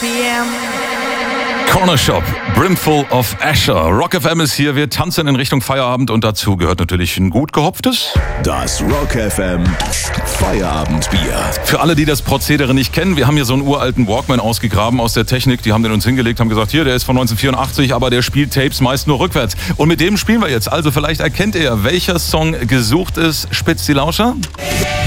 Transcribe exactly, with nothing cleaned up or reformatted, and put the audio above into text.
p m. Corner Shop, Brimful of Asher. Rock F M ist hier, wir tanzen in Richtung Feierabend und dazu gehört natürlich ein gut gehopftes. Das Rock F M Feierabendbier. Für alle, die das Prozedere nicht kennen, wir haben hier so einen uralten Walkman ausgegraben aus der Technik. Die haben den uns hingelegt, haben gesagt, hier, der ist von neunzehnhundertvierundachtzig, aber der spielt Tapes meist nur rückwärts. Und mit dem spielen wir jetzt. Also vielleicht erkennt ihr, welcher Song gesucht ist. Spitzt die Lauscher.